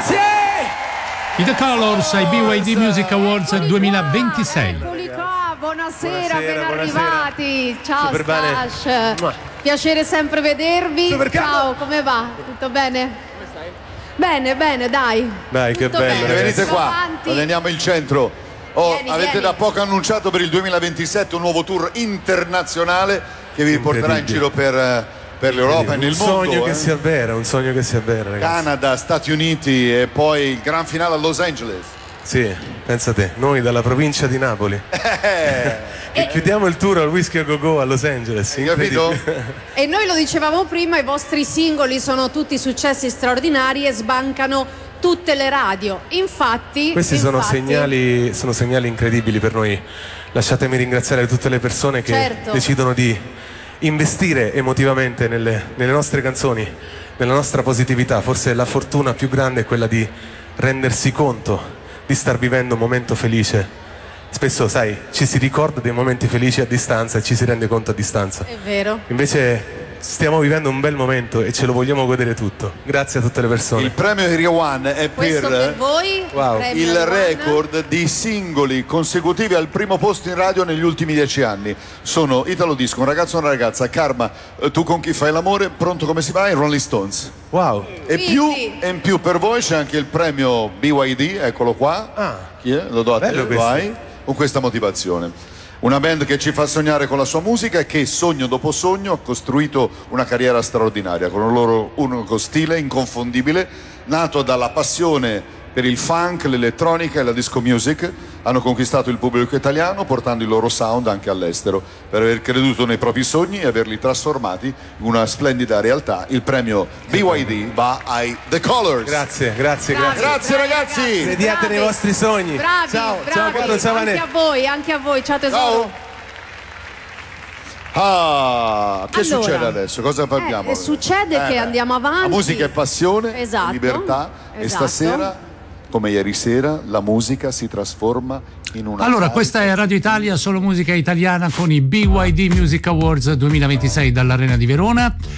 Grazie! I The Colors ai BYD Music Awards 2026. Eccoli qua, buonasera, ben buonasera. arrivati. Ciao Super bene. Stash. Piacere sempre vedervi. Super capo. Ciao, come va? Tutto bene? Bene, bene, dai. Dai, che Tutto bello, bene. ragazzi. Venite qua, Avanti. alleniamo il centro. Avete Vieni. da poco annunciato per il 2027 un nuovo tour internazionale che vi porterà in giro per l'Europa e nel un sogno mondo. che sia vero, un sogno che sia vero, ragazzi. Canada, Stati Uniti e poi il gran finale a Los Angeles. Sì, pensa te, noi dalla provincia di Napoli. E chiudiamo il tour al Whisky a Go Go a Los Angeles. Hai capito? incredibile. E noi lo dicevamo prima, i vostri singoli sono tutti successi straordinari e sbancano tutte le radio. Infatti Questi sono segnali incredibili per noi. Lasciatemi ringraziare tutte le persone che Certo. decidono di investire emotivamente nelle nostre canzoni, nella nostra positività. Forse la fortuna più grande è quella di rendersi conto di star vivendo un momento felice. Spesso, sai, ci si ricorda dei momenti felici a distanza e ci si rende conto a distanza. È vero. Invece stiamo vivendo un bel momento e ce lo vogliamo godere tutto. Grazie a tutte le persone. Il premio Area One è Questo per voi. Wow. premio il One. record di singoli consecutivi al primo posto in radio negli ultimi 10 anni. Sono Italo Disco, Un ragazzo e una ragazza, Karma, Tu con chi fai l'amore, Pronto come si va, i Rolling Stones. Wow. E Sì. in più per voi c'è anche il premio BYD, eccolo qua. Ah. Chi è? Lo do a te, Bello questo. vai. Con questa motivazione. Una band che ci fa sognare con la sua musica e che sogno dopo sogno ha costruito una carriera straordinaria con un loro unico stile inconfondibile, nato dalla passione per il funk, l'elettronica e la disco music. Hanno conquistato il pubblico italiano portando il loro sound anche all'estero. Per aver creduto nei propri sogni e averli trasformati in una splendida realtà, il premio BYD va ai The Colors. Grazie. Bravi, Grazie, bravi, ragazzi. Crediate bravi. nei vostri sogni. Bravi, Ciao, bravi. ciao Carlo, ciao Vanessa. Anche a voi, ciao tesoro. Ciao. Che Allora, succede adesso? Cosa parliamo? succede che andiamo avanti. La musica è passione, Esatto, libertà e esatto. stasera, come ieri sera, la musica si trasforma in una... Allora, salsa. questa è Radio Italia, solo musica italiana con i BYD Music Awards 2026 dall'Arena di Verona.